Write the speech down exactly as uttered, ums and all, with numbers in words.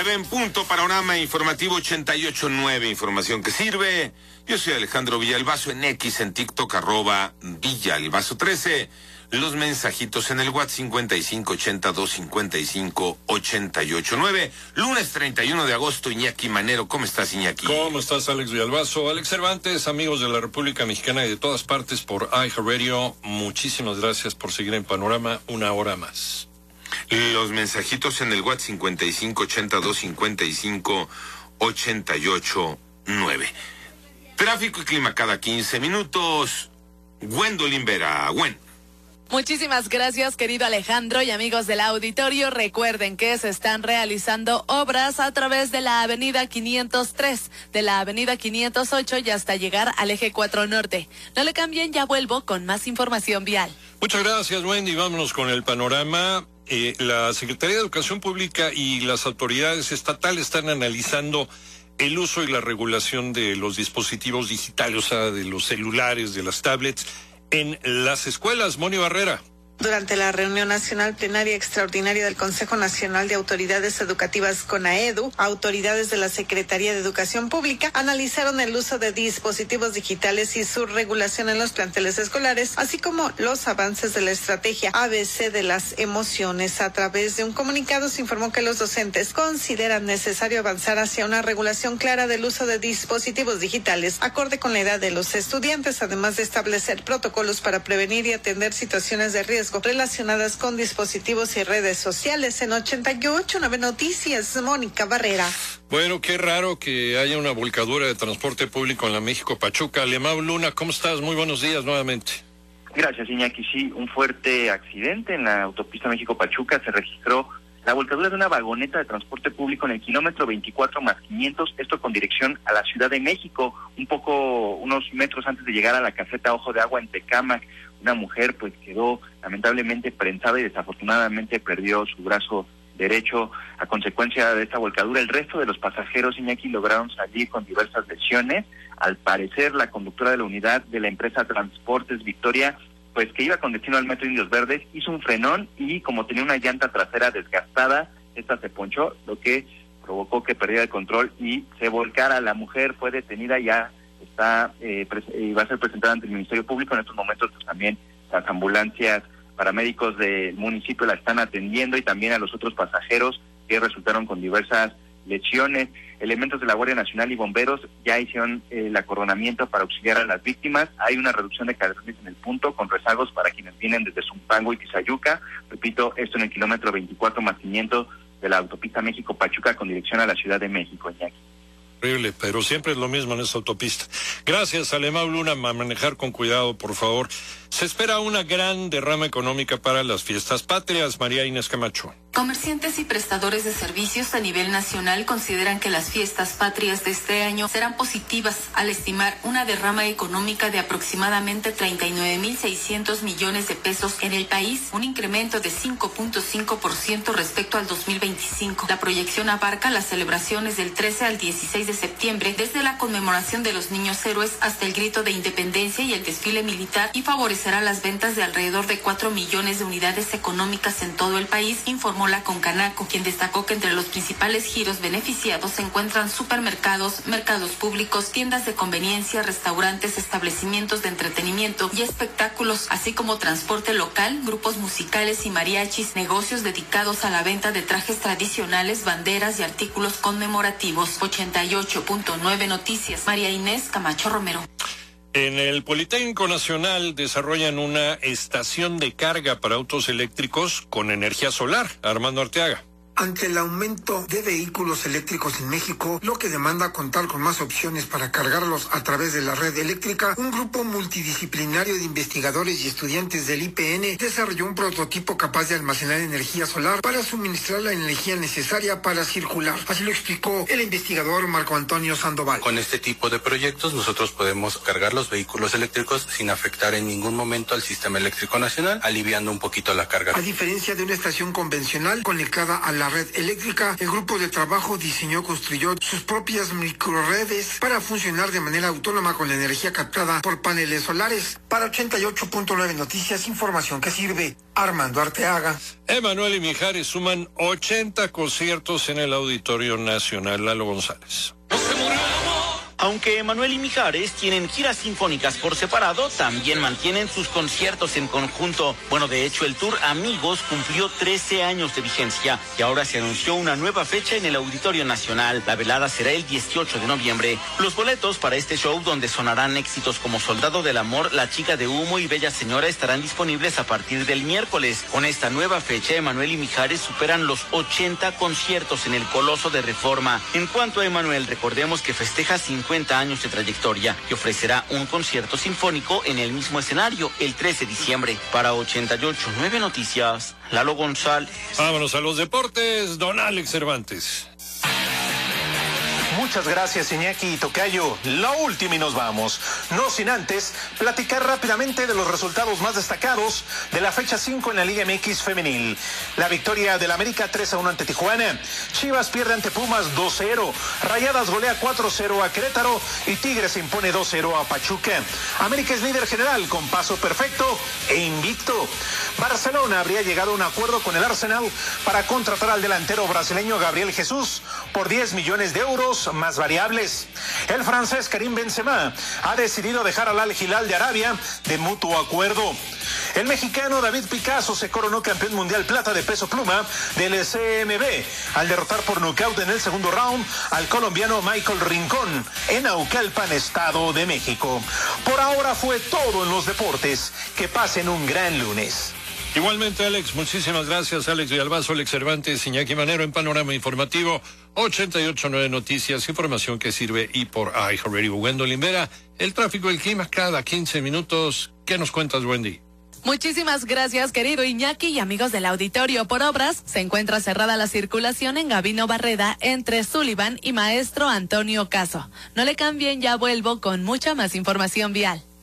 nueve en punto, panorama informativo ochenta y ocho nueve, información que sirve. Yo soy Alejandro Villalbazo, en X, en TikTok, arroba Villalbazo trece. Los mensajitos en el WhatsApp cincuenta y cinco ochenta dos cincuenta y cinco ochenta y ocho nueve. Lunes treinta y uno de agosto, Iñaki Manero. ¿Cómo estás, Iñaki? ¿Cómo estás, Alex Villalbazo? Alex Cervantes, amigos de la República Mexicana y de todas partes por iHeartRadio, muchísimas gracias por seguir en Panorama una hora más. Los mensajitos en el WhatsApp cincuenta y cinco ochenta dos cincuenta y cinco ochenta y ocho nueve. Tráfico y clima cada quince minutos. Gwendolyn Vera. Gwen. Muchísimas gracias, querido Alejandro, y amigos del auditorio. Recuerden que se están realizando obras a través de la avenida quinientos tres, de la avenida quinientos ocho y hasta llegar al eje cuatro norte. No le cambien, ya vuelvo con más información vial. Muchas gracias, Wendy. Vámonos con el panorama. Eh, la Secretaría de Educación Pública y las autoridades estatales están analizando el uso y la regulación de los dispositivos digitales, o sea, de los celulares, de las tablets, en las escuelas. Moni Barrera. Durante la reunión nacional plenaria extraordinaria del Consejo Nacional de Autoridades Educativas CONAEDU, autoridades de la Secretaría de Educación Pública analizaron el uso de dispositivos digitales y su regulación en los planteles escolares, así como los avances de la estrategia A B C de las emociones. A través de un comunicado se informó que los docentes consideran necesario avanzar hacia una regulación clara del uso de dispositivos digitales, acorde con la edad de los estudiantes, además de establecer protocolos para prevenir y atender situaciones de riesgo relacionadas con dispositivos y redes sociales. En ochenta y ocho nueve Noticias, Mónica Barrera. Bueno, qué raro que haya una volcadura de transporte público en la México-Pachuca. Alemão Luna, ¿cómo estás? Muy buenos días nuevamente. Gracias, Iñaki. Sí, un fuerte accidente en la autopista México-Pachuca. Se registró la volcadura de una vagoneta de transporte público en el kilómetro veinticuatro más quinientos, esto con dirección a la Ciudad de México, un poco, unos metros antes de llegar a la caseta Ojo de Agua en Tecámac. Una mujer pues quedó lamentablemente prensada y desafortunadamente perdió su brazo derecho a consecuencia de esta volcadura. El resto de los pasajeros, Iñaki, lograron salir con diversas lesiones. Al parecer, la conductora de la unidad de la empresa Transportes Victoria, pues que iba con destino al Metro Indios Verdes, hizo un frenón y como tenía una llanta trasera desgastada, esta se ponchó, lo que provocó que perdiera el control y se volcara. La mujer fue detenida, ya está eh, y va a ser presentada ante el Ministerio Público. En estos momentos pues también las ambulancias paramédicos del municipio la están atendiendo y también a los otros pasajeros que resultaron con diversas lesiones. Elementos de la Guardia Nacional y bomberos ya hicieron eh, el acordonamiento para auxiliar a las víctimas. Hay una reducción de carriles en el punto con rezagos para quienes vienen desde Zumpango y Tizayuca. Repito, esto en el kilómetro veinticuatro más quinientos de la autopista México-Pachuca con dirección a la Ciudad de México, Iñaki. Horrible, pero siempre es lo mismo en esta autopista. Gracias, Alemão Luna. A manejar con cuidado, por favor. Se espera una gran derrama económica para las fiestas patrias. María Inés Camacho. Comerciantes y prestadores de servicios a nivel nacional consideran que las fiestas patrias de este año serán positivas al estimar una derrama económica de aproximadamente treinta y nueve mil seiscientos millones de pesos en el país, un incremento de cinco punto cinco por ciento respecto al dos mil veinticinco. La proyección abarca las celebraciones del trece al dieciséis de septiembre, desde la conmemoración de los niños héroes hasta el grito de independencia y el desfile militar, y favorecerá las ventas de alrededor de cuatro millones de unidades económicas en todo el país, informó la Concanaco, quien destacó que entre los principales giros beneficiados se encuentran supermercados, mercados públicos, tiendas de conveniencia, restaurantes, establecimientos de entretenimiento y espectáculos, así como transporte local, grupos musicales y mariachis, negocios dedicados a la venta de trajes tradicionales, banderas y artículos conmemorativos. ochenta y ocho punto nueve Noticias, María Inés Camacho Romero. En el Politécnico Nacional desarrollan una estación de carga para autos eléctricos con energía solar. Armando Arteaga. Ante el aumento de vehículos eléctricos en México, lo que demanda contar con más opciones para cargarlos a través de la red eléctrica, un grupo multidisciplinario de investigadores y estudiantes del I P N desarrolló un prototipo capaz de almacenar energía solar para suministrar la energía necesaria para circular. Así lo explicó el investigador Marco Antonio Sandoval. Con este tipo de proyectos nosotros podemos cargar los vehículos eléctricos sin afectar en ningún momento al sistema eléctrico nacional, aliviando un poquito la carga. A diferencia de una estación convencional conectada a la la red eléctrica, el grupo de trabajo diseñó, construyó sus propias microredes para funcionar de manera autónoma con la energía captada por paneles solares. Para ochenta y ocho punto nueve Noticias, información que sirve. Armando Arteaga. Emanuel y Mijares suman ochenta conciertos en el Auditorio Nacional. Lalo González. Aunque Emanuel y Mijares tienen giras sinfónicas por separado, también mantienen sus conciertos en conjunto. Bueno, de hecho, el tour Amigos cumplió trece años de vigencia y ahora se anunció una nueva fecha en el Auditorio Nacional. La velada será el dieciocho de noviembre. Los boletos para este show, donde sonarán éxitos como Soldado del Amor, La Chica de Humo y Bella Señora, estarán disponibles a partir del miércoles. Con esta nueva fecha, Emanuel y Mijares superan los ochenta conciertos en el Coloso de Reforma. En cuanto a Emanuel, recordemos que festeja cincuenta años de trayectoria y ofrecerá un concierto sinfónico en el mismo escenario el trece de diciembre. Para ochenta y ocho punto nueve Noticias, Lalo González. Vámonos a los deportes, don Alex Cervantes. Muchas gracias, Iñaki y Tocayo. La última y nos vamos. No sin antes platicar rápidamente de los resultados más destacados de la fecha cinco en la Liga M X femenil. La victoria del América tres a uno ante Tijuana. Chivas pierde ante Pumas dos cero. Rayadas golea cuatro cero a Querétaro y Tigres se impone dos cero a Pachuca. América es líder general con paso perfecto e invicto. Barcelona habría llegado a un acuerdo con el Arsenal para contratar al delantero brasileño Gabriel Jesús por diez millones de euros más variables. El francés Karim Benzema ha decidido dejar al Al Hilal de Arabia de mutuo acuerdo. El mexicano David Picasso se coronó campeón mundial plata de peso pluma del C M B al derrotar por nocaut en el segundo round al colombiano Michael Rincón en Naucalpan, Estado de México. Por ahora fue todo en los deportes. Que pasen un gran lunes. Igualmente, Alex, muchísimas gracias. Alex Villalbazo, Alex Cervantes, Iñaki Manero en Panorama Informativo ochenta y ocho punto nueve Noticias, información que sirve y por iHeartRadio. Gwendolyn Vera, el tráfico, el clima cada quince minutos. ¿Qué nos cuentas, Wendy? Muchísimas gracias, querido Iñaki y amigos del auditorio. Por obras, se encuentra cerrada la circulación en Gabino Barreda entre Sullivan y Maestro Antonio Caso. No le cambien, ya vuelvo con mucha más información vial.